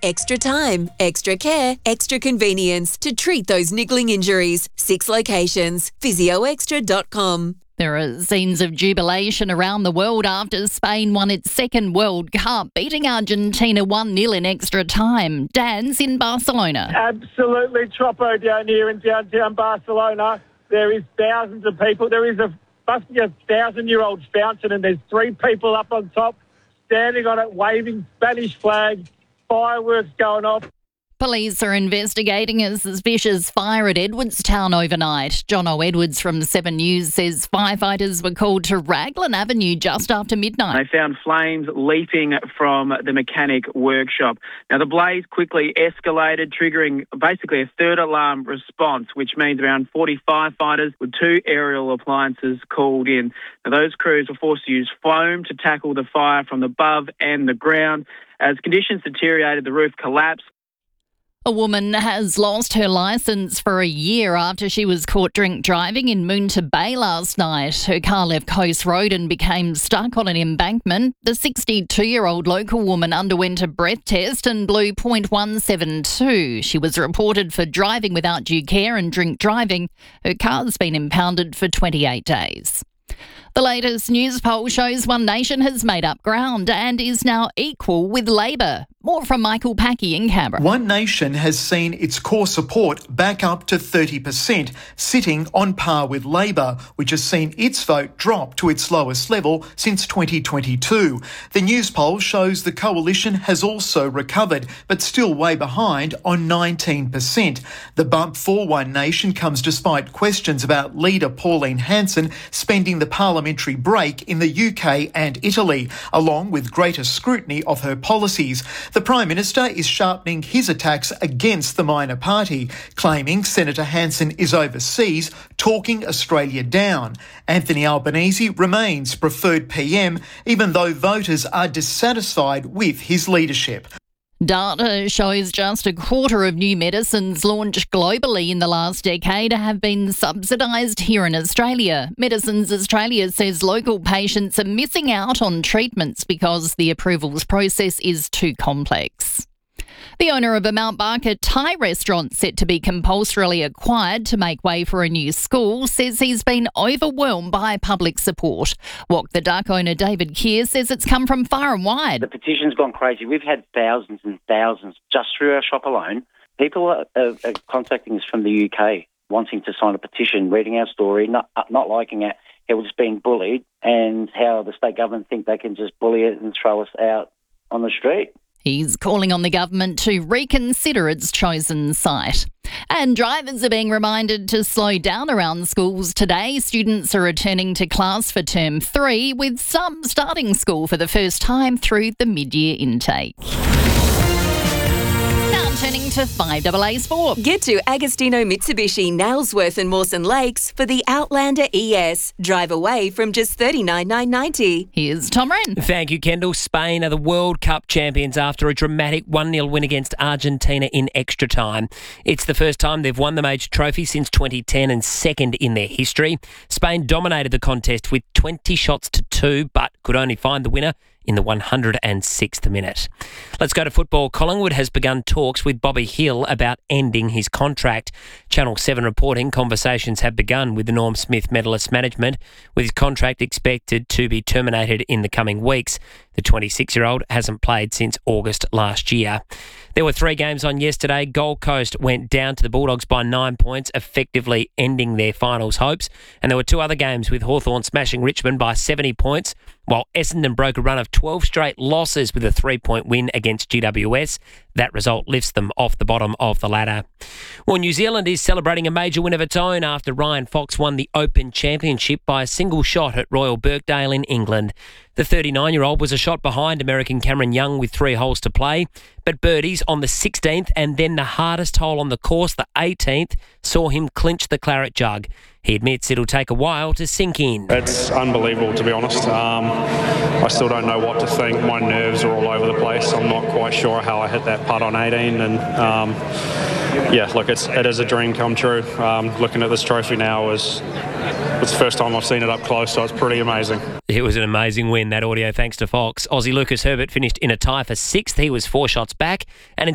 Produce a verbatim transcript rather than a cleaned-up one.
extra time, extra care, extra convenience to treat those niggling injuries. Six locations. physio extra dot com. There are scenes of jubilation around the world after Spain won its second World Cup, beating Argentina one nil in extra time. Dan's in Barcelona. Absolutely troppo down here in downtown Barcelona. There is thousands of people. There is a must be a thousand-year-old fountain, and there's three people up on top, standing on it, waving Spanish flags, fireworks going off. Police are investigating a suspicious fire at Edwardstown overnight. Jono Edwards from Seven News says firefighters were called to Raglan Avenue just after midnight. They found flames leaping from the mechanic workshop. Now, the blaze quickly escalated, triggering basically a third alarm response, which means around forty firefighters with two aerial appliances called in. Now, those crews were forced to use foam to tackle the fire from the above and the ground. As conditions deteriorated, the roof collapsed. A woman has lost her licence for a year after she was caught drink driving in Moonta Bay last night. Her car left Coast Road and became stuck on an embankment. The sixty-two-year-old local woman underwent a breath test and blew point one seven two. She was reported for driving without due care and drink driving. Her car's been impounded for twenty-eight days. The latest news poll shows One Nation has made up ground and is now equal with Labor. More from Michael Packey in Canberra. One Nation has seen its core support back up to thirty percent, sitting on par with Labor, which has seen its vote drop to its lowest level since twenty twenty-two. The news poll shows the coalition has also recovered, but still way behind on nineteen percent. The bump for One Nation comes despite questions about leader Pauline Hanson spending the parliamentary break in the U K and Italy, along with greater scrutiny of her policies. The Prime Minister is sharpening his attacks against the minor party, claiming Senator Hanson is overseas, talking Australia down. Anthony Albanese remains preferred P M, even though voters are dissatisfied with his leadership. Data shows just a quarter of new medicines launched globally in the last decade have been subsidised here in Australia. Medicines Australia says local patients are missing out on treatments because the approvals process is too complex. The owner of a Mount Barker Thai restaurant set to be compulsorily acquired to make way for a new school says he's been overwhelmed by public support. Walk the Duck owner David Keir says it's come from far and wide. The petition's gone crazy. We've had thousands and thousands just through our shop alone. People are, are, are contacting us from the U K wanting to sign a petition, reading our story, not, not liking it, how we're just being bullied and how the state government think they can just bully it and throw us out on the street. He's calling on the government to reconsider its chosen site. And drivers are being reminded to slow down around schools today. Students are returning to class for term three, with some starting school for the first time through the mid-year intake. Turning to five A A Sport. Get to Agostino Mitsubishi, Nailsworth and Mawson Lakes for the Outlander E S. Drive away from just thirty-nine thousand nine hundred ninety dollars. Here's Tom Wren. Thank you, Kendall. Spain are the World Cup champions after a dramatic one nil win against Argentina in extra time. It's the first time they've won the major trophy since twenty ten and second in their history. Spain dominated the contest with twenty shots to two, but could only find the winner in the one hundred sixth minute. Let's go to football. Collingwood has begun talks with Bobby Hill about ending his contract. Channel seven reporting conversations have begun with the Norm Smith medalist management, with his contract expected to be terminated in the coming weeks. The twenty-six-year-old hasn't played since August last year. There were three games on yesterday. Gold Coast went down to the Bulldogs by nine points, effectively ending their finals hopes. And there were two other games, with Hawthorn smashing Richmond by seventy points, while Essendon broke a run of twelve straight losses with a three-point win against G W S. That result lifts them off the bottom of the ladder. Well, New Zealand is celebrating a major win of its own after Ryan Fox won the Open Championship by a single shot at Royal Birkdale in England. The thirty-nine-year-old was a shot behind American Cameron Young with three holes to play, but birdies on the sixteenth and then the hardest hole on the course, the eighteenth, saw him clinch the claret jug. He admits it'll take a while to sink in. It's unbelievable, to be honest. Um, I still don't know what to think. My nerves are all over the place. I'm not quite sure how I hit that putt on eighteen. And um, yeah, look, it's, it is a dream come true. Um, looking at this trophy now is it's the first time I've seen it up close, so it's pretty amazing. It was an amazing win, that audio, thanks to Fox. Aussie Lucas Herbert finished in a tie for sixth. He was four shots back. And in